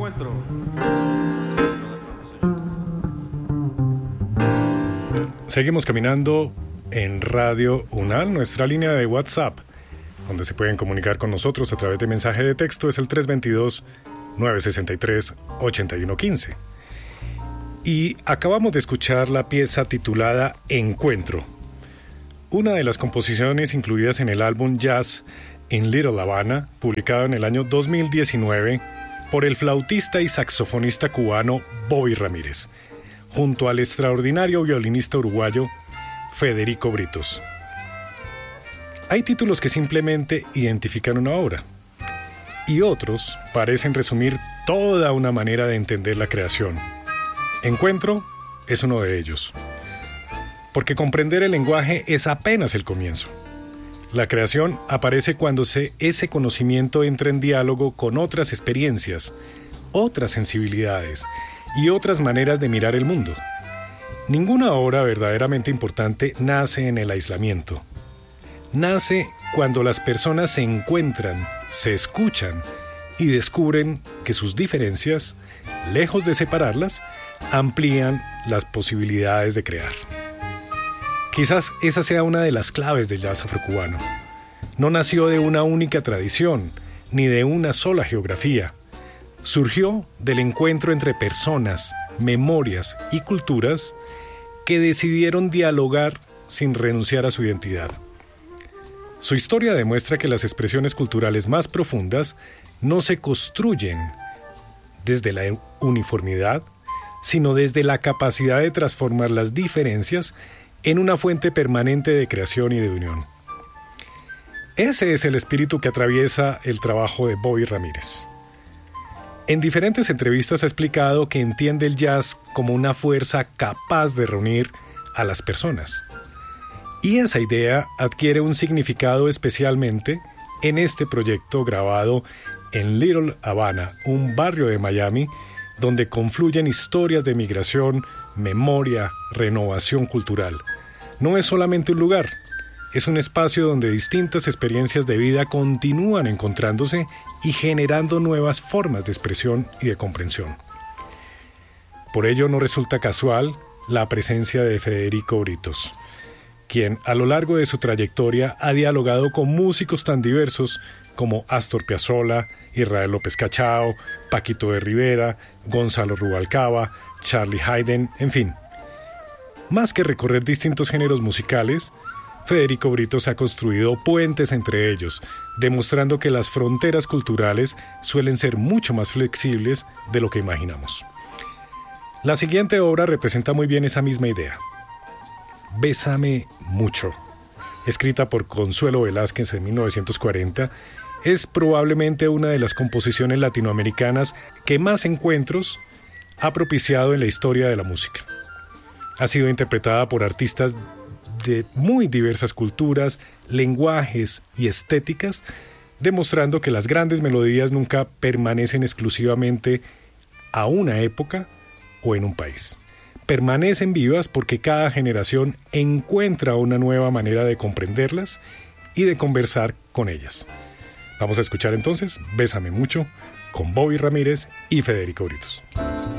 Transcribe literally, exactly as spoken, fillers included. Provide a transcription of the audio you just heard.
encuentro. Seguimos caminando en Radio UNAM. Nuestra línea de WhatsApp, donde se pueden comunicar con nosotros a través de mensaje de texto, es el tres dos dos, nueve seis tres, ocho uno uno cinco. Y acabamos de escuchar la pieza titulada Encuentro, una de las composiciones incluidas en el álbum Jazz in Little Havana, publicado en el año dos mil diecinueve por el flautista y saxofonista cubano Bobby Ramírez, junto al extraordinario violinista uruguayo Federico Britos. Hay títulos que simplemente identifican una obra, y otros parecen resumir toda una manera de entender la creación. Encuentro es uno de ellos, porque comprender el lenguaje es apenas el comienzo. La creación aparece cuando se, ese conocimiento entra en diálogo con otras experiencias, otras sensibilidades y otras maneras de mirar el mundo. Ninguna obra verdaderamente importante nace en el aislamiento. Nace cuando las personas se encuentran, se escuchan y descubren que sus diferencias, lejos de separarlas, amplían las posibilidades de crear. Quizás esa sea una de las claves del jazz afrocubano. No nació de una única tradición, ni de una sola geografía. Surgió del encuentro entre personas, memorias y culturas que decidieron dialogar sin renunciar a su identidad. Su historia demuestra que las expresiones culturales más profundas no se construyen desde la uniformidad, sino desde la capacidad de transformar las diferencias en una fuente permanente de creación y de unión. Ese es el espíritu que atraviesa el trabajo de Bobby Ramírez. En diferentes entrevistas ha explicado que entiende el jazz como una fuerza capaz de reunir a las personas. Y esa idea adquiere un significado especialmente en este proyecto grabado en Little Havana, un barrio de Miami, donde confluyen historias de migración, memoria, renovación cultural. No es solamente un lugar, es un espacio donde distintas experiencias de vida continúan encontrándose y generando nuevas formas de expresión y de comprensión. Por ello no resulta casual la presencia de Federico Britos, quien a lo largo de su trayectoria ha dialogado con músicos tan diversos como Astor Piazzolla, Israel López Cachao, Paquito de Rivera, Gonzalo Rubalcaba, Charlie Haydn, en fin. Más que recorrer distintos géneros musicales, Federico Britos ha construido puentes entre ellos, demostrando que las fronteras culturales suelen ser mucho más flexibles de lo que imaginamos. La siguiente obra representa muy bien esa misma idea. Bésame mucho, escrita por Consuelo Velázquez en mil novecientos cuarenta, es probablemente una de las composiciones latinoamericanas que más encuentros ha propiciado en la historia de la música. Ha sido interpretada por artistas de muy diversas culturas, lenguajes y estéticas, demostrando que las grandes melodías nunca permanecen exclusivamente a una época o en un país. Permanecen vivas porque cada generación encuentra una nueva manera de comprenderlas y de conversar con ellas. Vamos a escuchar entonces Bésame mucho con Bobby Ramírez y Federico Britos.